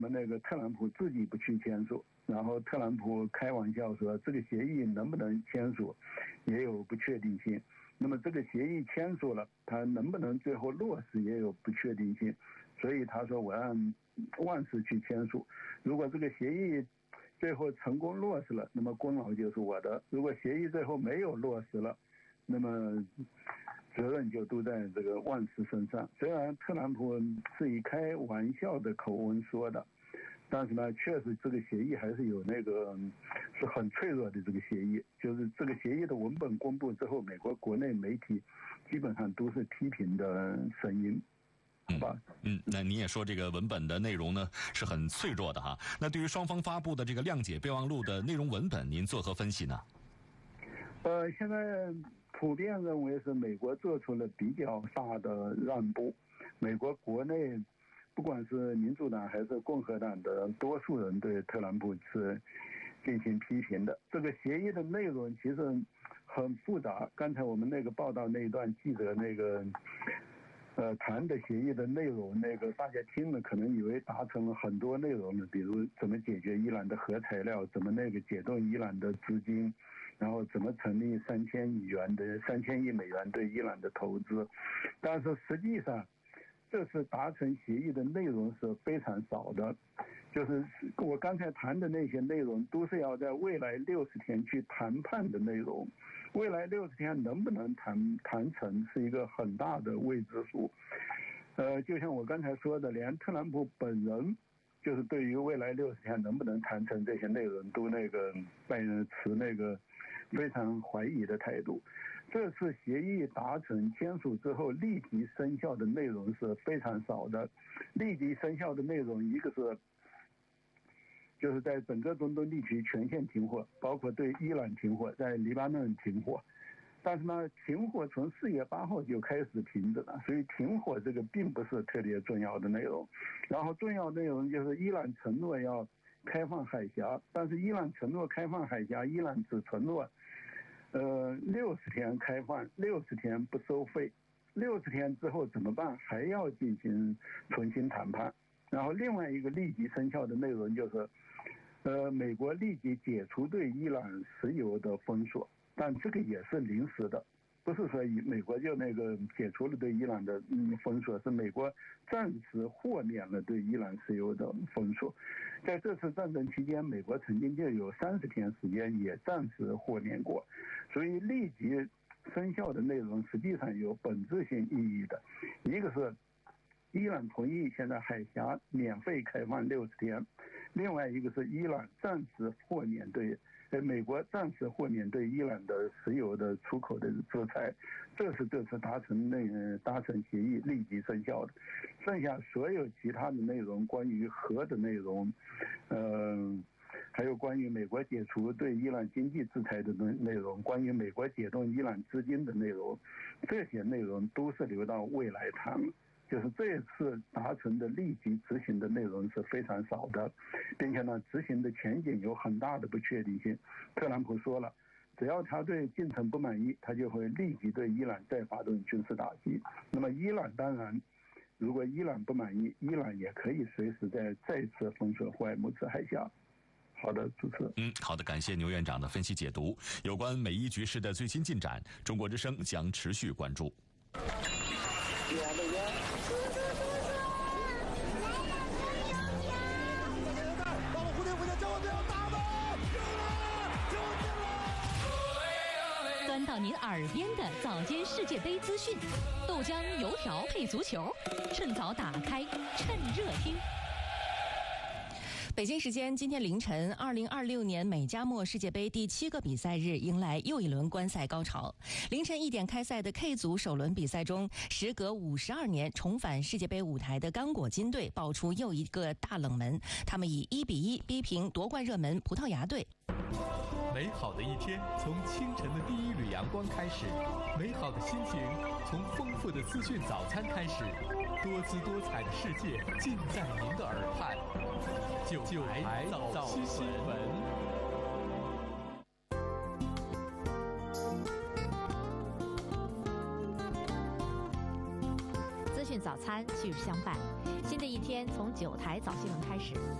我们那个特朗普自己不去签署，然后特朗普开玩笑说这个协议能不能签署也有不确定性。那么这个协议签署了，他能不能最后落实也有不确定性。所以他说我按万事去签署，如果这个协议最后成功落实了，那么功劳就是我的；如果协议最后没有落实了，那么责任就都在这个万事身上。虽然特朗普是以开玩笑的口吻说的，但是呢，确实这个协议还是有那个是很脆弱的。这个协议就是这个协议的文本公布之后，美国国内媒体基本上都是批评的声音。好吧， 那你也说这个文本的内容呢是很脆弱的哈。那对于双方发布的这个谅解备忘录的内容文本，您作何分析呢？ 现在普遍认为是美国做出了比较大的让步。美国国内不管是民主党还是共和党的多数人对特朗普是进行批评的。这个协议的内容其实很复杂，刚才我们那个报道那一段记者那个谈的协议的内容，那个大家听了可能以为达成了很多内容了，比如怎么解决伊朗的核材料，怎么那个解冻伊朗的资金，然后怎么成立3000亿美元对伊朗的投资。但是实际上这次达成协议的内容是非常少的，就是我刚才谈的那些内容都是要在未来60天去谈判的内容。未来60天能不能谈成是一个很大的未知数。就像我刚才说的，连特朗普本人就是对于未来60天能不能谈成这些内容都那个持那个非常怀疑的态度。这次协议达成签署之后立即生效的内容是非常少的。立即生效的内容，一个是就是在整个中东地区全线停火，包括对伊朗停火，在黎巴嫩停火。但是呢，停火从4月8号就开始停止了，所以停火这个并不是特别重要的内容。然后重要内容就是伊朗承诺要开放海峡，但是伊朗承诺开放海峡，伊朗只承诺60天开放，60天不收费。60天之后怎么办？还要进行重新谈判。然后另外一个立即生效的内容就是，美国立即解除对伊朗石油的封锁，但这个也是临时的，不是说美国就那个解除了对伊朗的封锁，是美国暂时豁免了对伊朗石油的封锁。在这次战争期间，美国曾经就有30天时间也暂时豁免过，所以立即生效的内容实际上有本质性意义的。一个是伊朗同意现在海峡免费开放60天，另外一个是伊朗暂时豁免美国暂时豁免对伊朗的石油的出口的制裁，这是这次达成协议立即生效的。剩下所有其他的内容，关于核的内容，还有关于美国解除对伊朗经济制裁的内容，关于美国解冻伊朗资金的内容，这些内容都是留到未来谈。就是这次达成的立即执行的内容是非常少的，并且呢，执行的前景有很大的不确定性。特朗普说了，只要他对进程不满意，他就会立即对伊朗再发动军事打击。那么伊朗当然，如果伊朗不满意，伊朗也可以随时再次封锁霍尔木兹海峡。好的，主持。 好的，感谢牛院长的分析解读。有关美伊局势的最新进展，中国之声将持续关注。 钻到您耳边的早间世界杯资讯，豆浆油条配足球，趁早打开，趁热听。北京时间今天凌晨，2026年美加墨世界杯第7个比赛日迎来又一轮观赛高潮。凌晨1点开赛的 K 组首轮比赛中，时隔52年重返世界杯舞台的刚果金队爆出又一个大冷门，他们以1-1逼平夺冠热门葡萄牙队。 美好的一天从清晨的第一缕阳光开始，美好的心情从丰富的资讯早餐开始，多姿多彩的世界尽在您的耳畔。九台早新闻。 资讯早餐，趣事相伴。新的一天。 天从9台早新闻开始。